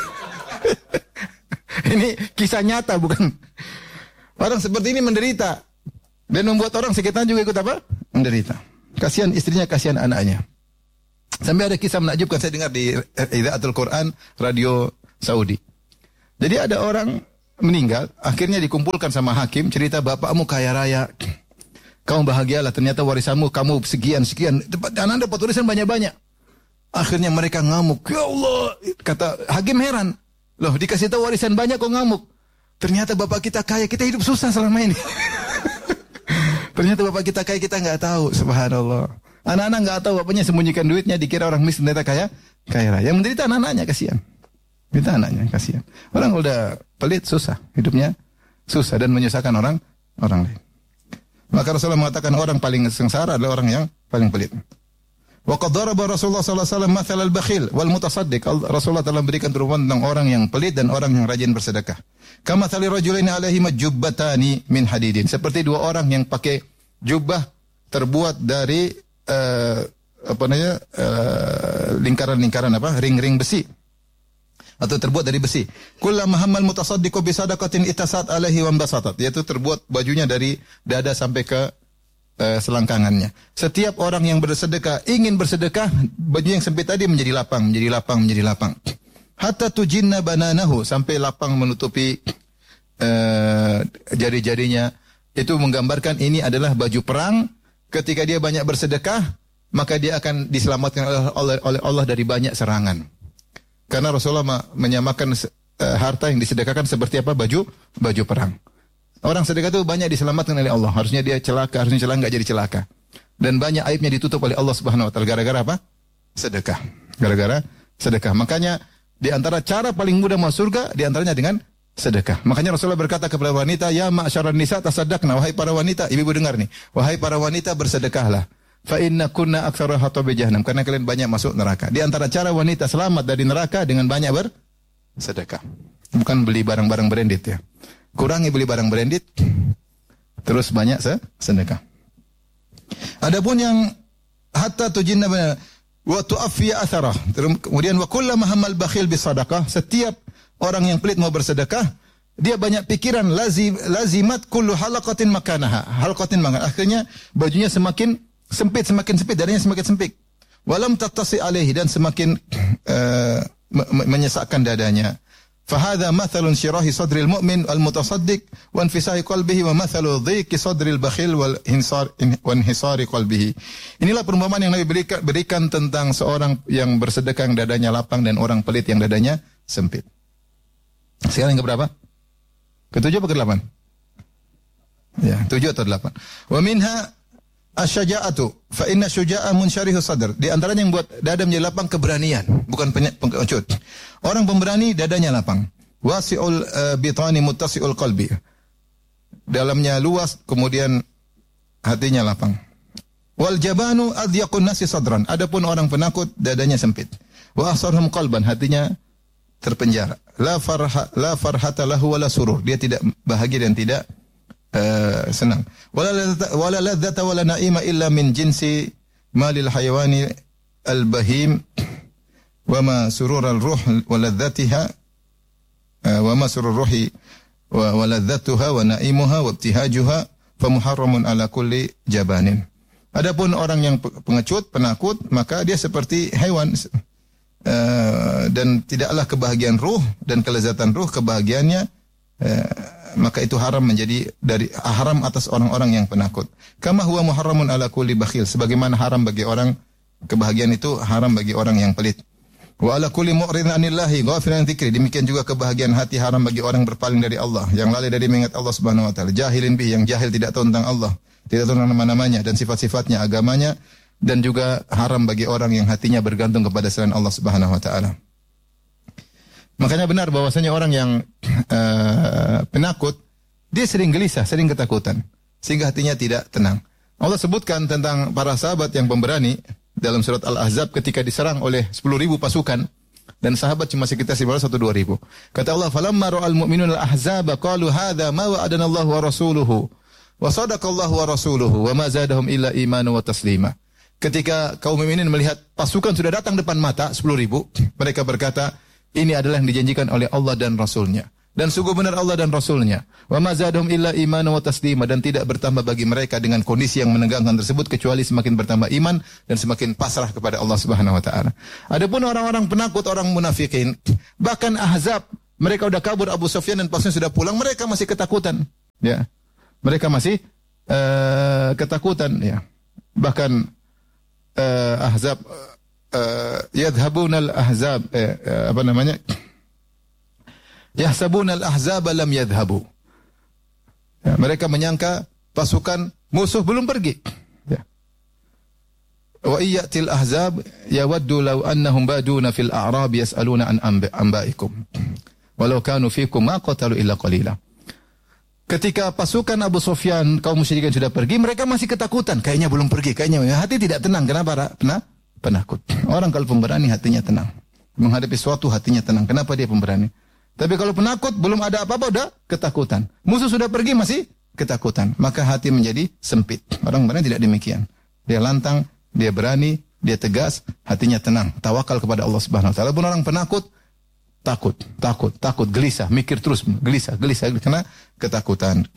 A: Ini kisah nyata bukan. Orang seperti ini menderita dan membuat orang sekitar juga ikut apa? Menderita. Kasihan istrinya, kasihan anaknya. Sampai ada kisah menakjubkan saya dengar di Idaatul Quran radio Saudi. Jadi ada orang meninggal, akhirnya dikumpulkan sama hakim, cerita bapakmu kaya raya, kamu bahagialah, ternyata warisanmu kamu sekian, dan anda dapat warisan banyak-banyak. Akhirnya mereka ngamuk, ya Allah, kata hakim heran, loh dikasih tahu warisan banyak kok ngamuk, ternyata bapak kita kaya, kita hidup susah selama ini. Ternyata bapak kita kaya, kita nggak tahu, subhanallah. Anak-anak nggak tahu bapaknya sembunyikan duitnya, dikira orang miskin, ternyata kaya raya. Yang menderita anak-anaknya, kasihan. Kita anaknya kasihan. Orang udah pelit susah, hidupnya susah dan menyusahkan orang lain. Maka Rasulullah mengatakan orang paling sengsara adalah orang yang paling pelit. Wa qad daraba Rasulullah sallallahu alaihi wasallam mathal al-bakhil wal mutasaddiq. Rasulullah telah memberikan perumpamaan tentang orang yang pelit dan orang yang rajin bersedekah. Kama thali rajulaini alaihi majubbatani min hadidin. Seperti dua orang yang pakai jubah terbuat dari lingkaran-lingkaran ring-ring besi atau terbuat dari besi. Kullama hammal mutasaddiqu bi sadaqatin ittasat alaihi wa basatat, yaitu terbuat bajunya dari dada sampai ke selangkangannya. Setiap orang yang bersedekah ingin bersedekah, baju yang sempit tadi menjadi lapang, menjadi lapang, menjadi lapang. Hatta tujinna bananahu, sampai lapang menutupi jari-jarinya. Itu menggambarkan ini adalah baju perang. Ketika dia banyak bersedekah, maka dia akan diselamatkan oleh Allah dari banyak serangan. Karena Rasulullah menyamakan harta yang disedekahkan seperti apa? Baju perang. Orang sedekah itu banyak diselamatkan oleh Allah. Harusnya dia celaka, harusnya celaka, enggak jadi celaka. Dan banyak aibnya ditutup oleh Allah Subhanahu wa taala gara-gara apa? Sedekah. Gara-gara sedekah. Makanya di antara cara paling mudah masuk surga di antaranya dengan sedekah. Makanya Rasulullah berkata kepada wanita, "Ya ma'syaran nisa tasaddaqna," wahai para wanita, ibu dengar nih. Wahai para wanita, bersedekahlah. Fa inna kunna aktsara hatabi jahannam, karena kalian banyak masuk neraka. Di antara cara wanita selamat dari neraka dengan banyak bersedekah. Bukan beli barang-barang branded ya. Kurangi beli barang branded, terus banyak sedekah. Adapun yang hatta tujinna wa tu'affiya atharah. Kemudian wa kullama hammal bakhil bisadaqah, setiap orang yang pelit mau bersedekah, dia banyak pikiran, lazimat kullu halaqatin makanaha. Halaqatin makanaha. Akhirnya bajunya semakin sempit, dadanya semakin sempit. Walam tattasi alaihi, dan semakin menyesakkan dadanya. Fahadha mathalun syirahi sadril mu'min al-mutasaddiq wa infisahi qalbihi wa mathalu dhiqi sadril bakhil wal inhisari qalbihi. Inilah perumpamaan yang Nabi berikan tentang seorang yang bersedekah yang dadanya lapang dan orang pelit yang dadanya sempit. Sekarang yang keberapa? Ke-7 atau ke-8? Ya, 7 atau 8. Wa minha asyaja'atu fa inna syuja'a munsyarihu sadr. Di antaranya yang buat dada menjadi lapang keberanian, bukan pengecut. Orang pemberani dadanya lapang. Wasi'ul bitani muttasi'ul qalbi. Dalamnya luas, kemudian hatinya lapang. Wal jabanu adyaqun nasi sadran. Adapun orang penakut dadanya sempit. Wa ahsarhum qalban, hatinya terpenjara. La farhata lahu wala surur. Dia tidak bahagia dan tidak senang. Wala ladzata wala na'ima illa min jinsi malil hayawani al-bahim wa ma surur al-ruh wa ladzatiha wa ma surur ruhi wa ladzatuha wa na'imuha wa ibtihajuha fa muharramun ala kulli jabanin. Adapun orang yang pengecut, penakut, maka dia seperti hewan, dan tidaklah kebahagiaan ruh dan kelezatan ruh, kebahagiaannya maka itu haram haram atas orang-orang yang penakut. Kama huwa muharramun ala kulli bakhil, sebagaimana haram bagi orang, kebahagiaan itu haram bagi orang yang pelit. Wa ala kulli mu'ridin anillahi ghafilan dzikri, demikian juga kebahagiaan hati haram bagi orang berpaling dari Allah, yang lalai dari mengingat Allah Subhanahu wa taala. Jahilin bi, yang jahil tidak tahu tentang Allah, tidak tahu nama-namanya dan sifat-sifatnya, agamanya, dan juga haram bagi orang yang hatinya bergantung kepada selain Allah Subhanahu wa taala. Makanya benar bahwasanya orang yang penakut, dia sering gelisah, sering ketakutan, sehingga hatinya tidak tenang. Allah sebutkan tentang para sahabat yang pemberani dalam surat Al-Ahzab ketika diserang oleh 10.000 pasukan dan sahabat cuma sekitar 1 atau 2.000. Kata Allah, "Falamma ra'al mu'minuna al-ahzaba qalu hadza ma wa'adana Allah wa rasuluhu wa sadaqallahu wa rasuluhu wa ma zadahum illa imanan wa taslima." Ketika kaum mukminin melihat pasukan sudah datang depan mata 10.000, mereka berkata, ini adalah yang dijanjikan oleh Allah dan Rasulnya. Dan sungguh benar Allah dan Rasulnya. Wa ma zadahum illa imanan wa taslima, dan tidak bertambah bagi mereka dengan kondisi yang menegangkan tersebut kecuali semakin bertambah iman dan semakin pasrah kepada Allah Subhanahu wa taala. Adapun orang-orang penakut, orang munafikin, bahkan Ahzab, mereka sudah kabur, Abu Sufyan dan pasukan sudah pulang, mereka masih ketakutan. Ya. Mereka masih ketakutan, ya. Bahkan Ahzab yadhhabuna al-ahzab yahsabuna al-ahzaba lam yadhhabu. Ya, mereka menyangka pasukan musuh belum pergi. Ya. Wa iyyatil ahzab yawaddu law annahum baduna fil a'rab yas'aluna an anba'ikum walau kanu fikum ma qatalu illa qalila. Ketika pasukan Abu Sufyan, kaum musyrikin sudah pergi, mereka masih ketakutan, kayaknya belum pergi, kayaknya hati tidak tenang. Kenapa? Penakut. Orang kalau pemberani hatinya tenang. Menghadapi suatu hatinya tenang. Kenapa dia pemberani? Tapi kalau penakut belum ada apa-apa udah ketakutan. Musuh sudah pergi masih ketakutan. Maka hati menjadi sempit. Orang berani tidak demikian. Dia lantang, dia berani, dia tegas, hatinya tenang, tawakal kepada Allah Subhanahu wa taala. Pun orang penakut, takut, gelisah, mikir terus, gelisah karena ketakutan.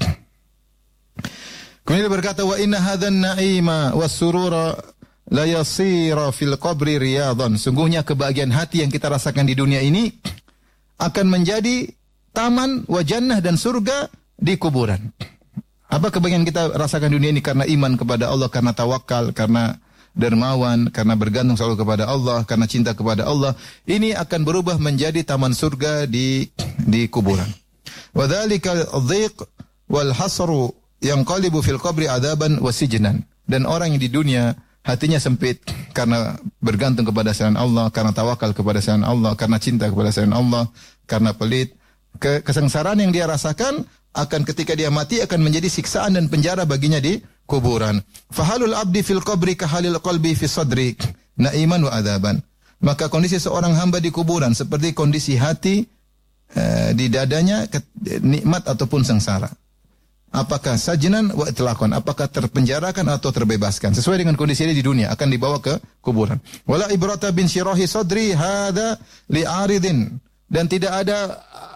A: Kemudian dia berkata, wa inna hadzan na'ima was-surura la yasira fil qabri riyadan. Sungguhnya kebahagiaan hati yang kita rasakan di dunia ini akan menjadi taman wa jannah dan surga di kuburan. Apa kebahagiaan kita rasakan di dunia ini? Karena iman kepada Allah, karena tawakal, karena dermawan, karena bergantung selalu kepada Allah, karena cinta kepada Allah. Ini akan berubah menjadi taman surga di kuburan. Wa dzalika adh-dhiq wal hasru yanqalibu fil qabri adaban wa sijnan. Dan orang yang di dunia hatinya sempit karena bergantung kepada selain Allah, karena tawakal kepada selain Allah, karena cinta kepada selain Allah, karena pelit, kesengsaraan yang dia rasakan akan ketika dia mati akan menjadi siksaan dan penjara baginya di kuburan. Fahalul abdi fil qabri kahalil qalbi fi sadri naiman wa adaban. Maka kondisi seorang hamba di kuburan seperti kondisi hati di dadanya, nikmat ataupun sengsara. Apakah sajnan wa itlaqan, apakah terpenjarakan atau terbebaskan sesuai dengan kondisi dia di dunia, akan dibawa ke kuburan. Wala ibrata bin syirahi sadri hadza li'aridin, dan tidak ada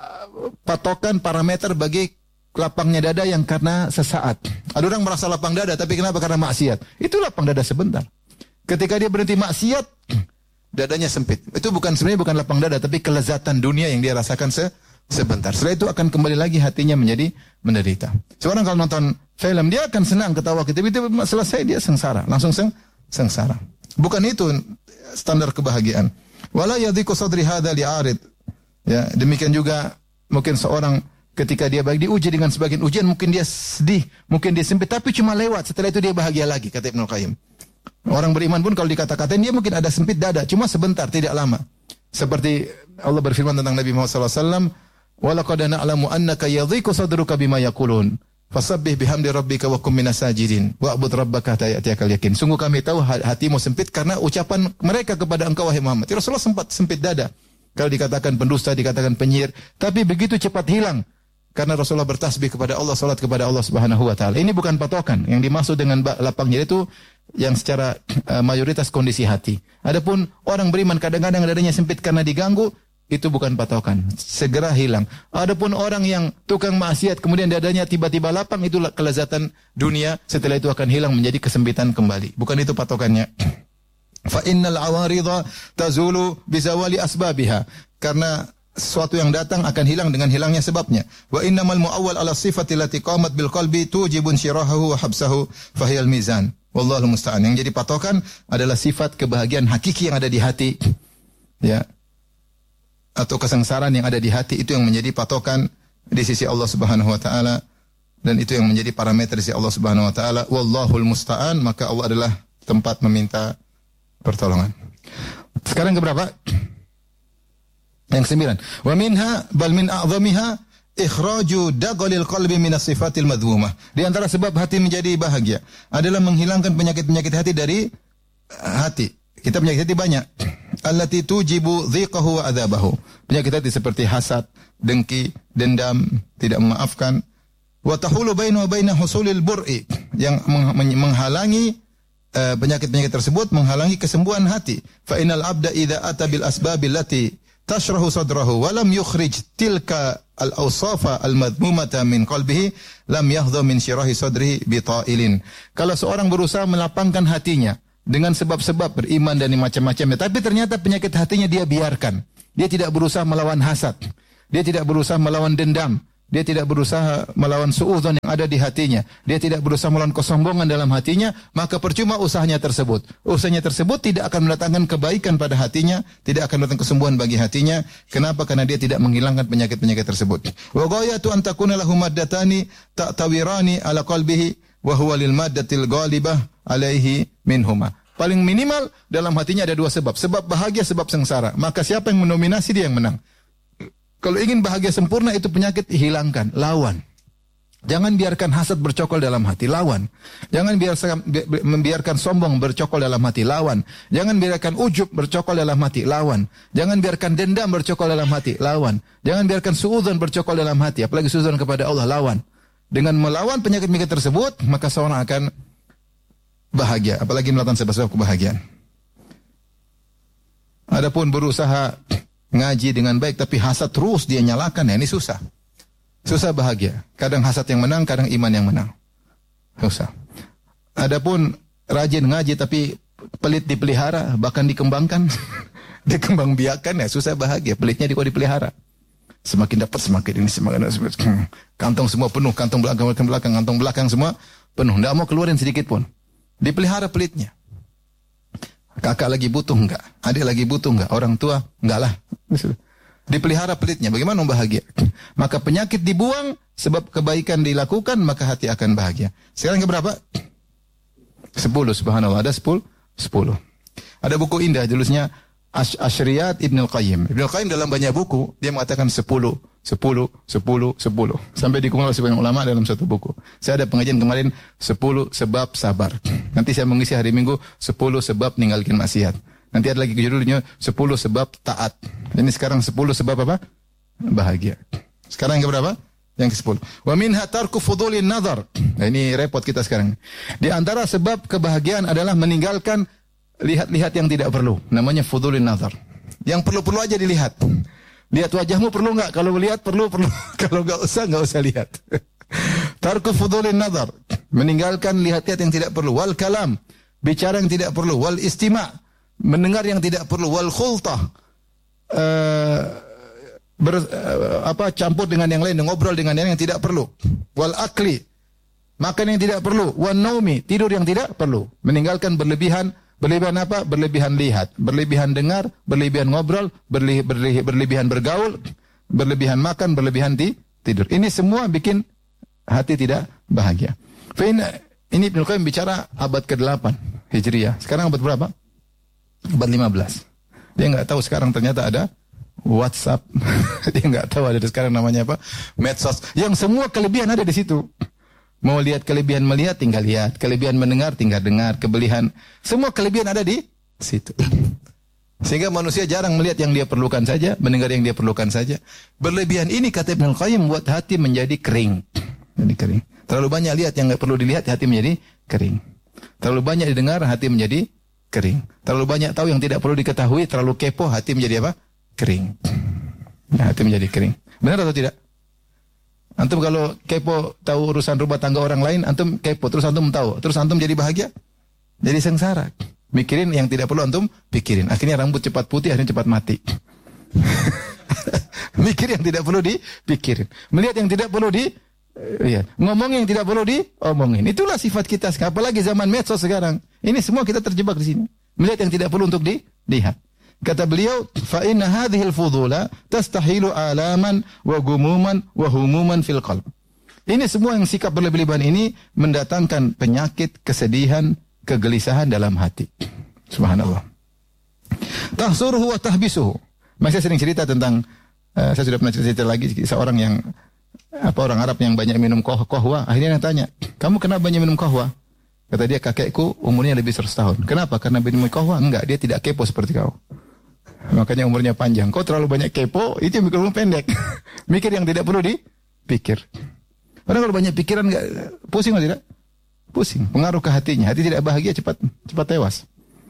A: patokan parameter bagi lapangnya dada yang karena sesaat. Ada orang merasa lapang dada, tapi kenapa? Karena maksiat. Itu lapang dada sebentar. Ketika dia berhenti maksiat, dadanya sempit. Itu sebenarnya bukan lapang dada, tapi kelezatan dunia yang dia rasakan sebentar. Setelah itu akan kembali lagi hatinya menjadi menderita. Seorang kalau nonton film, dia akan senang ketawa, tapi selesai dia sengsara, langsung sengsara. Bukan itu standar kebahagiaan. Wala yadhiqu sadri hadza li'arid. Ya, demikian juga mungkin seorang ketika dia diuji dengan sebagian ujian, mungkin dia sedih, mungkin dia sempit, tapi cuma lewat. Setelah itu dia bahagia lagi, kata Ibnu Qayyim. Orang beriman pun kalau dikata-katain dia mungkin ada sempit dada, cuma sebentar, tidak lama. Seperti Allah berfirman tentang Nabi Muhammad SAW, وَلَقَدْ نَعْلَمُ أَنَّكَ يَضِيقُ صَدْرُكَ بِمَا يَقُولُونَ فَسَبِّحْ بِحَمْدِ رَبِّكَ وَكُن مِّنَ السَّاجِدِينَ وَاعْبُدْ رَبَّكَ حَتَّى يَأْتِيَكَ الْيَقِينُ. Sungguh kami tahu hatimu sempit karena ucapan mereka kepada engkau wahai Muhammad. Rasulullah sempat sempit dada. Kalau dikatakan pendusta, dikatakan penyihir, tapi begitu cepat hilang karena Rasulullah bertasbih kepada Allah, salat kepada Allah Subhanahu wa taala. Ini bukan patokan. Yang dimaksud dengan lapangnya itu yang secara mayoritas kondisi hati. Adapun orang beriman kadang-kadang dadanya sempit karena diganggu, itu bukan patokan. Segera hilang. Adapun orang yang tukang maksiat kemudian dadanya tiba-tiba lapang, itu kelezatan dunia, setelah itu akan hilang menjadi kesempitan kembali. Bukan itu patokannya. Fa innal awaridha tazulu bizawali asbabiha. Karena sesuatu yang datang akan hilang dengan hilangnya sebabnya. Wa innamal muawwal ala sifati allati qamat bil qalbi tujibun syirahahu wa habsahu fahiyal mizan. Wallahu musta'an. Yang jadi patokan adalah sifat kebahagiaan hakiki yang ada di hati. Ya. Atau kesengsaraan yang ada di hati, itu yang menjadi patokan di sisi Allah Subhanahu wa taala, dan itu yang menjadi parameter di sisi Allah Subhanahu wa taala. Wallahul musta'an. Maka Allah adalah tempat meminta pertolongan. Sekarang ke berapa? Yang 9. Wa minha bal min a'zamiha ikhraju dagalil qalbi min as-sifatil madhumah. Di antara sebab hati menjadi bahagia adalah menghilangkan penyakit-penyakit hati dari hati. Kita penyakit hati banyak. Allati tujibu dhiqahu wa adzabahu. Penyakit hati seperti hasad, dengki, dendam, tidak memaafkan. Wa tahulu bainahu wa baina husulil bur'i, yang menghalangi penyakit-penyakit tersebut, menghalangi kesembuhan hati. Fa innal abda idza ata bil asbabil lati tashrahu sadrahu wa lam yukhrij tilka al-awsafa al-madhmumata min qalbihi lam yahdha min syirahi sadrihi bita'ilin. Kalau seorang berusaha melapangkan hatinya dengan sebab-sebab beriman dan macam-macamnya, tapi ternyata penyakit hatinya dia biarkan. Dia tidak berusaha melawan hasad, dia tidak berusaha melawan dendam, dia tidak berusaha melawan suudzon yang ada di hatinya, dia tidak berusaha melawan kesombongan dalam hatinya, maka percuma usahanya tersebut. Usahanya tersebut tidak akan mendatangkan kebaikan pada hatinya, tidak akan mendatangkan kesembuhan bagi hatinya. Kenapa? Karena dia tidak menghilangkan penyakit-penyakit tersebut. Wa ghayatu an takuna lahu maddatani ta'tawirani ala qalbihi wa huwa lil maddatil ghalibah alaihi minhuma. Paling minimal dalam hatinya ada dua sebab. Sebab bahagia, sebab sengsara. Maka siapa yang mendominasi, dia yang menang. Kalau ingin bahagia sempurna, itu penyakit hilangkan, lawan. Jangan biarkan hasad bercokol dalam hati, lawan. Jangan membiarkan sombong bercokol dalam hati, lawan. Jangan biarkan ujub bercokol dalam hati, lawan. Jangan biarkan dendam bercokol dalam hati, lawan. Jangan biarkan suudzon bercokol dalam hati, apalagi suudzon kepada Allah, lawan. Dengan melawan penyakit-penyakit tersebut, maka seorang akan bahagia, apalagi melakukan sebab-sebab kebahagiaan. Adapun berusaha ngaji dengan baik tapi hasad terus dia nyalakan, ya ini susah. Susah bahagia. Kadang hasad yang menang, kadang iman yang menang. Susah. Adapun rajin ngaji tapi pelit dipelihara, bahkan dikembangkan, dikembangbiakan, ya susah bahagia. Pelitnya dipelihara. Semakin dapat semakin ini, semakin kantong semua penuh, kantong belakang semua penuh. Tidak mau keluarin sedikit pun. Dipelihara pelitnya. Kakak lagi butuh enggak? Adik lagi butuh enggak? Orang tua enggak lah. Dipelihara pelitnya. Bagaimana bahagia? Maka penyakit dibuang, sebab kebaikan dilakukan, maka hati akan bahagia. Sekarang ke berapa? 10, subhanallah. Ada 10? Ada buku indah, judulnya Asyriyat Ibn Al-Qayyim. Ibn Al-Qayyim dalam banyak buku, dia mengatakan 10. Sampai dikumpulkan oleh sebagian ulama dalam satu buku. Saya ada pengajian kemarin 10 sebab sabar. Nanti saya mengisi hari Minggu 10 sebab ninggalkan maksiat. Nanti ada lagi judulnya 10 sebab taat. Ini sekarang 10 sebab apa? Bahagia. Sekarang yang berapa? Yang ke-10. Wa minha tarku fudulin nazar. Nah, ini repot kita sekarang. Di antara sebab kebahagiaan adalah meninggalkan lihat-lihat yang tidak perlu. Namanya fudulin nazar. Yang perlu-perlu aja dilihat. Lihat wajahmu perlu enggak? Kalau lihat perlu. Kalau enggak usah lihat. Tarku fudulin nazar. Meninggalkan lihat-lihat yang tidak perlu. Wal kalam. Bicara yang tidak perlu. Wal istima'. Mendengar yang tidak perlu. Wal khultah. Campur dengan yang lain, ngobrol dengan yang tidak perlu. Wal akli. Makan yang tidak perlu. Wan naumi. Tidur yang tidak perlu. Meninggalkan berlebihan apa? Berlebihan lihat, berlebihan dengar, berlebihan ngobrol, berlebihan bergaul, berlebihan makan, berlebihan tidur. Ini semua bikin hati tidak bahagia. Ini Ibnu Qayyim bicara abad ke-8 Hijriah. Sekarang abad berapa? Abad 15. Dia enggak tahu sekarang ternyata ada WhatsApp. Dia enggak tahu ada sekarang namanya apa? Medsos. Yang semua kelebihan ada di situ. Mau lihat kelebihan melihat, tinggal lihat. Kelebihan mendengar, tinggal dengar. Semua kelebihan ada di situ. Sehingga manusia jarang melihat yang dia perlukan saja, mendengar yang dia perlukan saja. Berlebihan ini, kata Ibnu Qayyim, membuat hati menjadi kering. Jadi kering. Terlalu banyak lihat yang nggak perlu dilihat, hati menjadi kering. Terlalu banyak didengar, hati menjadi kering. Terlalu banyak tahu yang tidak perlu diketahui, terlalu kepo, hati menjadi apa? Kering. Hati menjadi kering. Benar atau tidak? Antum kalau kepo tahu urusan rumah tangga orang lain, antum kepo, terus antum tahu, terus antum jadi bahagia? Jadi sengsara. Mikirin yang tidak perlu antum pikirin. Akhirnya rambut cepat putih, akhirnya cepat mati. Mikir yang tidak perlu dipikirin. Melihat yang tidak perlu ngomong yang tidak perlu diomongin. Itulah sifat kita sekarang. Apalagi zaman medsos sekarang. Ini semua kita terjebak di sini. Melihat yang tidak perlu untuk dilihat. Kata beliau, fa inna hadhil fudula tastahilu alaman wa gumuman wa humuman fil qalb. Ini semua yang sikap berlebihan ini mendatangkan penyakit, kesedihan, kegelisahan dalam hati. Subhanallah. Tahsuruhu wa tahbisuhu. Saya sering cerita tentang saya sudah pernah cerita lagi seorang yang orang Arab yang banyak minum qahwa. Akhirnya dia tanya, "Kamu kenapa banyak minum qahwa?" Kata dia, "Kakekku umurnya lebih 100 tahun." Kenapa? Karena minum qahwa? Enggak, dia tidak kepo seperti kau. Makanya umurnya panjang. Kau terlalu banyak kepo, itu yang bikin umur pendek. Mikir yang tidak perlu dipikir. Padahal kalau banyak pikiran enggak pusing atau tidak? Pusing, pengaruh ke hatinya. Hati tidak bahagia, cepat tewas.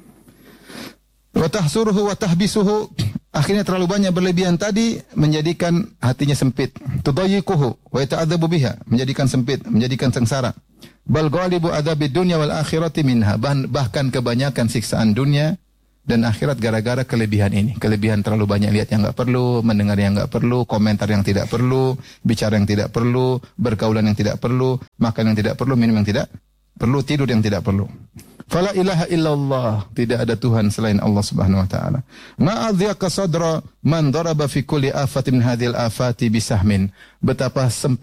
A: Wa tahsuruhu wa tahbisuhu. Akhirnya terlalu banyak berlebihan tadi menjadikan hatinya sempit. Tudayyikuhu wa yata'adzabu biha, menjadikan sempit, menjadikan sengsara. Bal ghalibu adzabid dunya wal akhirati minha. Bahkan kebanyakan siksaan dunia dan akhirat gara-gara kelebihan ini. Kelebihan terlalu banyak lihat yang enggak perlu, mendengar yang enggak perlu, komentar yang tidak perlu, bicara yang tidak perlu, bergaulan yang tidak perlu, makan yang tidak perlu, minum yang tidak perlu, tidur yang tidak perlu. Fala ilaha illallah, tidak ada Tuhan selain Allah Subhanahu wa taala. Ma adhyaka sadra man daraba fi kulli afatin min hadhil afati bisahmin. Betapa sempit